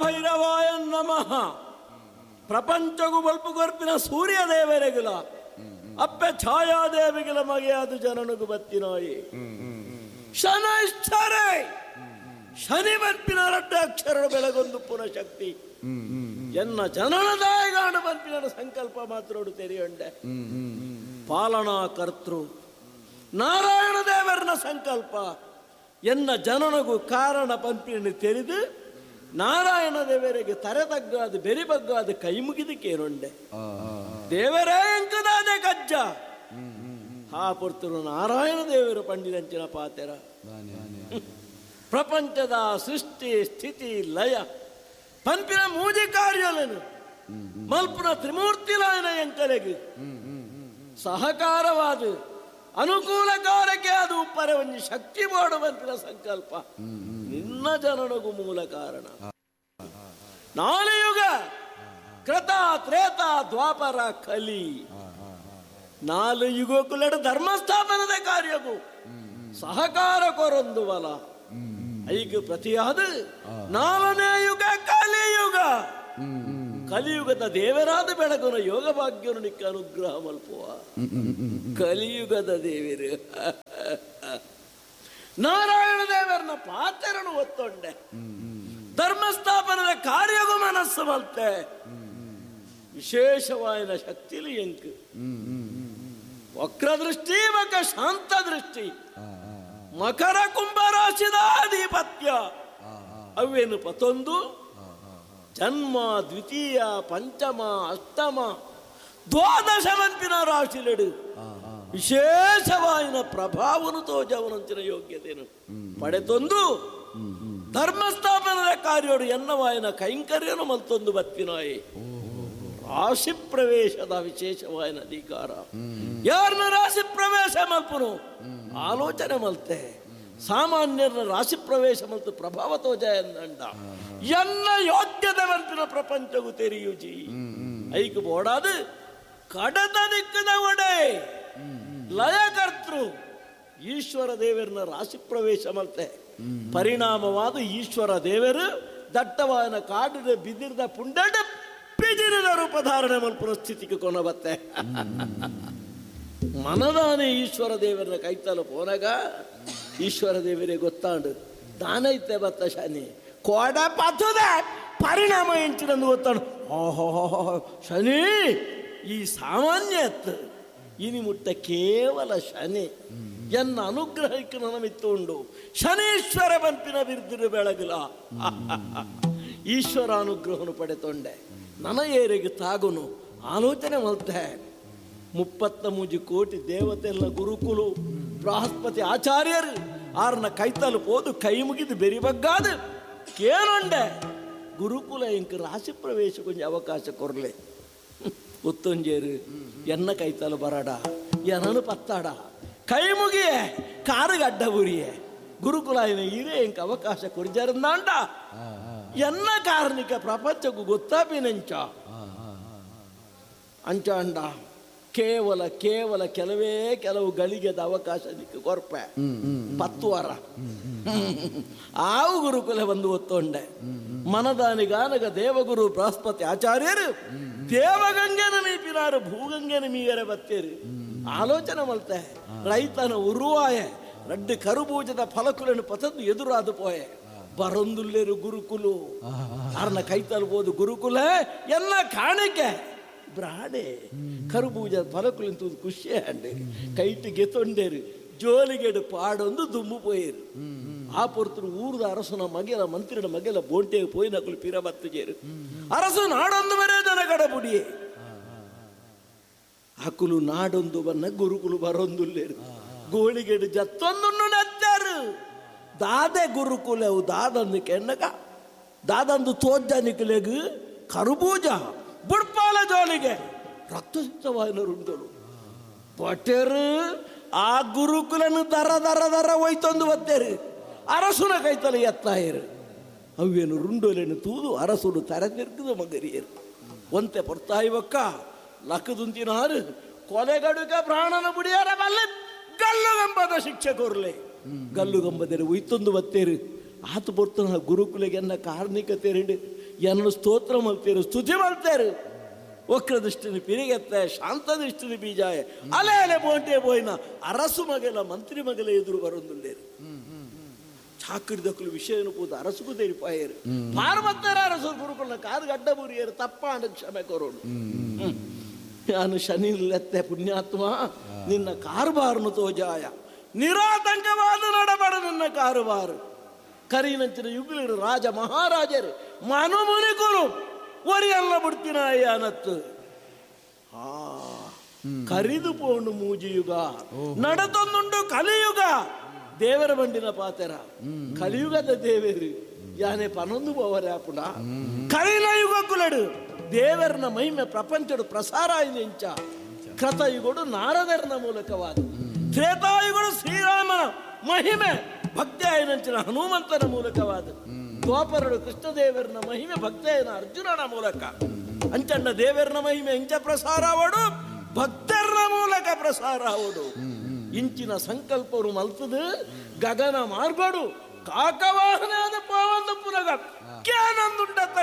ಭೈರವಾಯ ನಮಃ. ಪ್ರಪಂಚಗೂ ಬಲ್ಪು ಗೊರ್ಪಿನ ಸೂರ್ಯ ದೇವರೆಗುಲ ಅಪ್ಪೆ ಛಾಯಾದೇವಿಗಳ ಮಗೆಯಾದ ಜನನಿಗೂ ಬತ್ತಿನಾಯಿ ಶನೈಶ್ಚರೇ ಶನಿ ಬಲ್ಪಿನ ರಡ್ಡ ಅಕ್ಷರ ಬೆಳಗೊಂದು ಪುನಃ ಶಕ್ತಿ ಎನ್ನ ಜನನದಾಯಗಾಣ ಬಲ್ಪಿನ ಸಂಕಲ್ಪ ಮಾತ್ರ ತೆರೆಯೊಂಡೆ ಪಾಲನಾ ಕರ್ತೃ ನಾರಾಯಣ ದೇವರನ ಸಂಕಲ್ಪ ಎನ್ನ ಜನನಗೂ ಕಾರಣ ಪಂಪಿನ ತೆರೆದು ನಾರಾಯಣ ದೇವರಿಗೆ ತರೆತಗ್ಗಾದ ಬೆರಿಬಗ್ಗಾದ ಕೈ ಮುಗಿದಕ್ಕೇನೊಂಡೆ ದೇವರೇ ಎಂಕದಾದೆ ಗಜ್ಜ ಹಾ ಪುರ್ತರು ನಾರಾಯಣ ದೇವರು ಪಂಡಿದಂಚಿನ ಪಾತೆರ ಪ್ರಪಂಚದ ಸೃಷ್ಟಿ ಸ್ಥಿತಿ ಲಯ ಪಂಪಿನ ಮೂಜಿ ಕಾರ್ಯలను ಮಲ್ಪುನ ತ್ರಿಮೂರ್ತಿಲಾಯನ ಎಂಕಲೆಗೆ ಸಹಕಾರವಾದ ಅನುಕೂಲಕಾರಕ್ಕೆ ಅದು ಉಪ್ಪರೆ ಒಂದು ಶಕ್ತಿ ಮಾಡುವಂತಿನ ಸಂಕಲ್ಪ ನಿನ್ನ ಜನನಗೂ ಮೂಲ ಕಾರಣ. ನಾಲಯುಗ ಕೃತ ತ್ರೇತ ದ್ವಾಪರ ಕಲಿ ನಾಲು ಯುಗಕ್ಕುಲೆಡ ಧರ್ಮಸ್ಥಾಪನದ ಕಾರ್ಯಗೂ ಸಹಕಾರ ಕೊರೊಂದು ಬಲ ಐದು ಪ್ರತಿಯಾದ ನಾಲ್ಕನೇ ಯುಗ ಕಲಿಯುಗ. ಕಲಿಯುಗದ ದೇವರಾದ ಬೆಳಗುನ ಯೋಗ ಭಾಗ್ಯನು ನಿಕ್ಕ ಅನುಗ್ರಹ ಮಲ್ಪುವ ಕಲಿಯುಗದ ದೇವರು ನಾರಾಯಣ ದೇವರನ್ನ ಪಾತ್ರನು ಒತ್ತೊಂಡೆ ಧರ್ಮಸ್ಥಾಪನದ ಕಾರ್ಯಗೂ ಮನಸ್ಸು ಮಲ್ತೆ ವಿಶೇಷವಾದ ಶಕ್ತಿಲಿ ಎಂಕ್ ವಕ್ರದೃಷ್ಟಿ ಮಕ ಶಾಂತ ದೃಷ್ಟಿ ಮಕರ ಕುಂಭರಾಶಿದ ಆಧಿಪತ್ಯ ಅವೇನು ಪತೊಂದು ಜನ್ಮ ದ್ವಿತೀಯ ಪಂಚಮ ಅಷ್ಟಮ ದ್ವಾದಶ ಮಂಪಿನ ರಾಶಿಲೆಡು ವಿಶೇಷವಾಯಿನ ಪ್ರಭಾವನು ತೋಜವನಂಚಿನ ಯೋಗ್ಯತೆಯನ್ನು ಪಡೆತೊಂದು ಧರ್ಮಸ್ಥಾಪನದ ಕಾರ್ಯೋಡು ಎನ್ನವಾಯಿನ ಕೈಂಕರ್ಯನು ಮಲ್ತೊಂದು ಬತ್ತಿನಾಯಿ ರಾಶಿ ಪ್ರವೇಶದ ವಿಶೇಷವಾಯಿನ ಅಧಿಕಾರ ಯಾರನ್ನ ರಾಶಿ ಪ್ರವೇಶ ಮಲ್ಪನು ಆಲೋಚನೆ ಮಲ್ತೆ ಸಾಮಾನ್ಯರ ರಾಶಿ ಪ್ರವೇಶ ಮತ್ತು ಪ್ರಭಾವ ತೋಜ ಎಂದಂಡ ಎನ್ನ ಯೋಗ್ಯತೆ ಮಲ್ಪಿನ ಪ್ರಪಂಚವು ತೆರೆಯುಜಿ ಐಕ್ ಬೋಡಾದ ಕಡದ ದಿಕ್ಕದ ಒಡೆ ಲಯಕರ್ತೃ ಈಶ್ವರ ದೇವರನ್ನ ರಾಶಿ ಪ್ರವೇಶ ಮಲ್ತೆ ಪರಿಣಾಮವಾದ ಈಶ್ವರ ದೇವರು ದಟ್ಟವಾದ ಕಾಡಿನ ಬಿದ್ದಿರದ ಪುಂಡಡ ಬಿದಿರದ ರೂಪಧಾರಣೆ ಮಲ್ಪುನ ಸ್ಥಿತಿಗೆ ಕೊನಬತ್ತೆ ಮನದಾನೆ ಈಶ್ವರ ದೇವರನ್ನ ಕೈತಲು ಪೋನಾಗ ಈಶ್ವರ ದೇವರೇ ಗೊತ್ತಾಂಡು ದಾನೈತೆ ಬತ್ತ ಶನಿ ಕೋಡ ಪಥದ ಪರಿಣಾಮ ಎಂಚಿನಂದು ಗೊತ್ತಾಂಡು ಓಹೋ ಶನಿ ಈ ಸಾಮಾನ್ಯ ಇನಿ ಮುಟ್ಟ ಕೇವಲ ಶನಿ ಎನ್ನ ಅನುಗ್ರಹಕ್ಕೆ ನನಮಿತ್ತುಂಡು ಶನೀಶ್ವರ ಬಂಪಿನ ಬಿರ್ದಿರು ಬೆಳಗಲ ಈಶ್ವರ ಅನುಗ್ರಹನು ಪಡೆತೊಂಡೆ ನನ ಏರಿಗೆ ತಾಗುನು ಆಲೋಚನೆ ಮಲ್ತೆ 33 ಕೋಟಿ ದೇವತೆಲ್ಲ ಗುರುಕುಲು ಬೃಹಸ್ಪತಿ ಆಚಾರ್ಯರು ಆರ್ನ ಕೈತಲು ಪೋದು ಕೈ ಮುಗಿದು ಬೆರಿಬಗ್ಗಾದ ಕೇಳೊಂಡೆ ಗುರುಕುಲ ಇಂಕ ರಾಶಿ ಪ್ರವೇಶ ಕೊಂಚ ಅವಕಾಶ ಕೊರ್ಲೆ ಉತ್ತೊಂಜೇರು ಎನ್ನ ಕೈತಲು ಬರಡ ಎನನು ಪತ್ತಾಡ ಕೈ ಮುಗಿಯೇ ಕಾರಿಗೆ ಅಡ್ಡ ಬುರಿಯೇ ಗುರುಕುಲ ಇರೇ ಇಂಕ ಅವಕಾಶ ಕೊರ್ಜರಂದಾಂಡ ಎನ್ನ ಕಾರಣಿಕ ಪ್ರಪಂಚಕ್ಕೂ ಗೊತ್ತಾಪಿನಂಚ ಅಂಚ ಅಂಡ ಕೇವಲ ಕೆಲವು ಗಳಿಗೆದ ಅವಕಾಶ ದಿಕ್ಕು ಕೊರ್ಪೆ 10 ವಾರ ಆವು ಗುರುಕುಲ ಬಂದು ಒತ್ತೊಂಡೆ ಮನದಾನಿಗಾನಗ ದೇವಗುರು ಬೃಹಸ್ಪತಿ ಆಚಾರ್ಯರು ದೇವಗಂಗೆನ ಮೀಪಿನಾರು ಭೂಗಂಗೆನ ಮೀಗರೆ ಬತ್ತೇರು ಆಲೋಚನೆ ಮಲ್ತೆ ರೈತನ ಉರುವಾಯ ರಡ್ಡು ಕರುಬೂಜದ ಫಲಕುలను ಪತದ್ದು ಎದುರಾದ ಪೋಯೆ ಬರೊಂದುಲ್ಲೇರು ಗುರುಕುಲು ಅರ್ನ ಕೈತಲ್ಬೋದು ಗುರುಕುಲ ಎಲ್ಲ ಕಾಣಿಕೆ ಬ್ರಾಡೆ ಕರುಬೂಜ ಫಲಕುಲು ಖುಷಿ ಅಂಡೆ ಕೈಟಿಗೆ ತೊಂಡೇರು ಜೋಲಿಗೆಡು ಪಾಡೊಂದು ದುಮ್ಮು ಪೋಯರು ಆ ಪೊರ್ತರು ಊರದ ಅರಸನ ಮಗೆಲ ಮಂತ್ರಿನ ಮಗೆಲ ಬೋಂಟೆಗೆ ಪೋಯಿ ನಕಲು ಪಿರ ಬತ್ತಜೇರು ಅರಸು ನಾಡೊಂದು ಮರೆ ದನಗಡ ಬುಡಿಯೇ ಹಕುಲು ನಾಡೊಂದು ಬನ್ನ ಗುರುಕುಲು ಬರೊಂದುಲ್ಲೇರು ಗೋಳಿಗೆಡು ಜತ್ತೊಂದು ನತ್ತಾರು ದಾದೆ ಗುರುಕುಲವು ದಾದಂದು ಕೆಣ್ಣಗ ದಾದಂದು ತೋಜ ನಿಕಲೆಗು ಕರುಬೂಜ ಬುಡ್ಪಾಲ ಜೋಲಿಗೆ ರಕ್ತಸಿಕ್ತವಾದರುಂಟಳು ಪಟೇರು ಆ ಗುರುಕುಲನು ದರ ಹೋಯ್ತೊಂದು ಬತ್ತೇರು ಅರಸುನ ಕೈತಲು ಎತ್ತಾಯರು ಅವೇನು ರುಂಡೋಲೇನು ತೂದು ಅರಸುಡು ತರದಿರ್ಗದು ಮಗರಿಯರು ಒಂತೆ ಪೊರ್ತಾಯಿವಕ್ಕ ಲಕ್ಕದುಂತಿನಾರು ಕೊಲೆಗಡುಕ ಪ್ರಾಣನ ಬುಡಿಯಾರ ಬಲ್ಲ ಗಲ್ಲುಗಂಬದ ಶಿಕ್ಷೆ ಕೊರ್ಲೆ ಗಲ್ಲುಗಂಬದೇರು ಒಯ್ತೊಂದು ಬತ್ತೇರು ಆತು ಪೊರ್ತನ ಗುರುಕುಲೆಗೆನ್ನ ಕಾರ್ಣಿಕತೆ ಎನ್ನು ಸ್ತೋತ್ರ ಮಲ್ತೇರು ಸ್ತುತಿ ಮಲ್ತೇರು ಒಕ್ರ ದೃಷ್ಟಿನಿ ಪಿರಿಗೆತ್ತೆ ಶಾಂತ ದೃಷ್ಟಿನಿ ಬೀಜಾಯ ಅಲೆ ಅಲೆ ಬೋಂಟೆ ಬೋಯ್ನ ಅರಸು ಮಗಲ ಮಂತ್ರಿ ಮಗಲ ಎದುರು ಬರೊಂದುಲ್ಲೇರು ಚಾಕರಿದಕ್ಕಲು ವಿಷಯನು ಪೂತ ಅರಸುಗೂ ತೆರಿಪಾಯರು ಪಾರ್ವತ್ತರ ಅರಸರು ಗುರುಕುಲ ಕಾದು ಗಡ್ಡ ಬುರಿಯರು ತಪ್ಪ ಅಂದ ಕ್ಷಮೆ ಕೊರೋಡು ನಾನು ಶನಿಲೆತ್ತೆ ಪುಣ್ಯಾತ್ಮ ನಿನ್ನ ಕಾರುಬಾರನು ತೋಜಾಯ ನಿರಾತಂಕವಾದ ನಡಬಡ ನಿನ್ನ ಕಾರುಬಾರು ಕರೀನಂಚಿನ ಯುಗಲಿರು ರಾಜ ಮಹಾರಾಜರು ಮನುಮುನಿಕುಲು ಒರಿಯಲ್ಲ ಬಿಡ್ತೀನ ಅನತ್ತು ಕರಿದು ಪೋಂಡು ಮೂಜಿಯುಗ ನಡತೊಂದುಂಡು ಕಲಿಯುಗ ದೇವರ ಬಂಡಿನ ಪಾತೆರ ಕಲಿಯುಗದ ದೇವರು ಯಾನೆ ಪನೊಂದು ಪೋವರೆ ಆಪುಂಡ ಕಲಿನ ಯುಗ ಕುಲಡು ದೇವರನ ಮಹಿಮೆ ಪ್ರಪಂಚಡು ಪ್ರಸಾರ ಇಂಚ ಕೃತಯುಗಡು ನಾರದರನ ಮೂಲಕವಾದ ತ್ರೇತಾಯುಗಡು ಶ್ರೀರಾಮನ ಮಹಿಮೆ ಭಕ್ತಿ ಆಯ್ನಂಚಿನ ಹನುಮಂತನ ಮೂಲಕವಾದ ದ್ವಾಪರಡು ಕೃಷ್ಣದೇವರನ ಮಹಿಮೆ ಭಕ್ತಿಯನ ಅರ್ಜುನನ ಮೂಲಕ ಅಂಚಣ್ಣ ದೇವರನ ಮಹಿಮೆ ಇಂಚ ಪ್ರಸಾರ ಆವಡು ಭಕ್ತರನ ಮೂಲಕ ಪ್ರಸಾರ ಆವಡು ಇಂಚಿನ ಸಂಕಲ್ಪರು ಮಲ್ತದು ಗಗನ ಮಾರ್ಗಡು ಕಾಕವಾಹನ ಪಾವಂದ ಪುನಗ ಕ್ಯಾನಂದುಂಡ